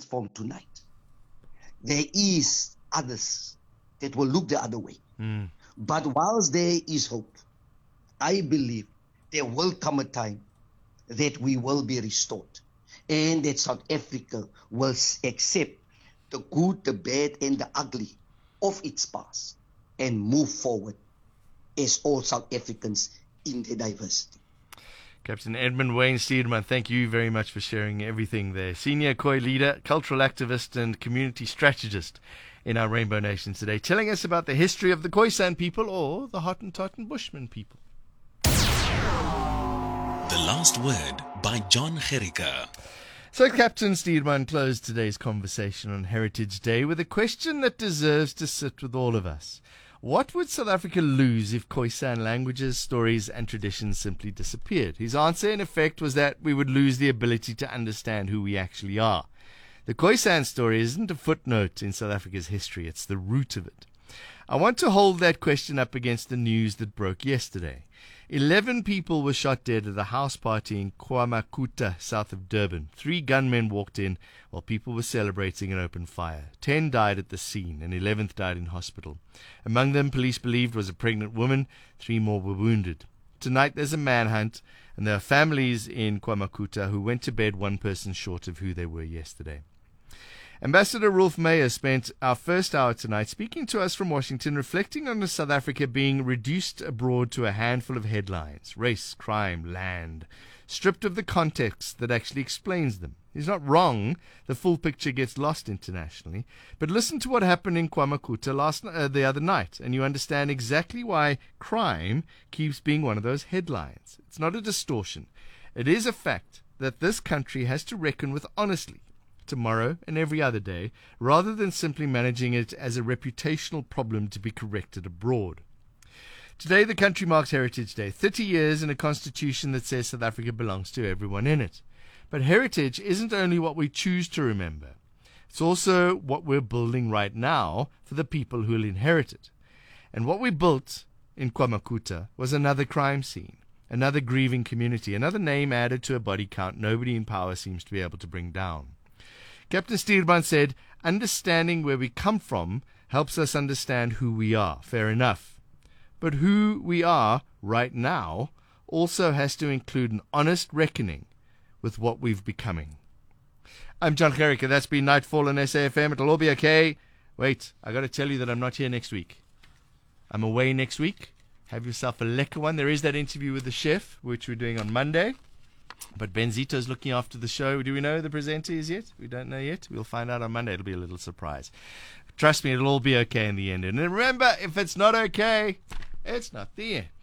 transformed tonight, there is others that will look the other way. But whilst there is hope, I believe there will come a time that we will be restored and that South Africa will accept the good, the bad, and the ugly of its past and move forward as all South Africans in their diversity. Captain Edmund Wayne Steedman, thank you very much for sharing everything there. Senior Khoi leader, cultural activist, and community strategist in our Rainbow Nation today, telling us about the history of the Khoisan people, or the Hottentot and Bushman people. The Last Word by John Gericke. So Captain Steedman closed today's conversation on Heritage Day with a question that deserves to sit with all of us. What would South Africa lose if Khoisan languages, stories and traditions simply disappeared? His answer, in effect, was that we would lose the ability to understand who we actually are. The Khoisan story isn't a footnote in South Africa's history, it's the root of it. I want to hold that question up against the news that broke yesterday. 11 people were shot dead at a house party in KwaMakuta, south of Durban. 3 gunmen walked in while people were celebrating and opened fire. 10 died at the scene, and 11th died in hospital. Among them, police believed, was a pregnant woman. 3 more were wounded. Tonight there's a manhunt, and there are families in KwaMakuta who went to bed one person short of who they were yesterday. Ambassador Rolf Meyer spent our first hour tonight speaking to us from Washington, reflecting on South Africa being reduced abroad to a handful of headlines: race, crime, land, stripped of the context that actually explains them. He's not wrong. The full picture gets lost internationally. But listen to what happened in KwaMakuta the other night, and you understand exactly why crime keeps being one of those headlines. It's not a distortion. It is a fact that this country has to reckon with honestly, tomorrow and every other day, rather than simply managing it as a reputational problem to be corrected abroad. Today the country marks Heritage Day, 30 years in a constitution that says South Africa belongs to everyone in it. But heritage isn't only what we choose to remember. It's also what we're building right now for the people who will inherit it. And what we built in KwaMakuta was another crime scene, another grieving community, another name added to a body count nobody in power seems to be able to bring down. Captain Steedman said, understanding where we come from helps us understand who we are. Fair enough. But who we are right now also has to include an honest reckoning with what we've becoming. I'm John Gericke. That's been Nightfall on SAFM. It'll all be okay. Wait, I got to tell you that I'm not here next week. I'm away next week. Have yourself a lekker one. There is that interview with the chef, which we're doing on Monday. But Benzito's looking after the show. Do we know who the presenter is yet? We don't know yet. We'll find out on Monday. It'll be a little surprise. Trust me, it'll all be okay in the end. And remember, if it's not okay, it's not the end.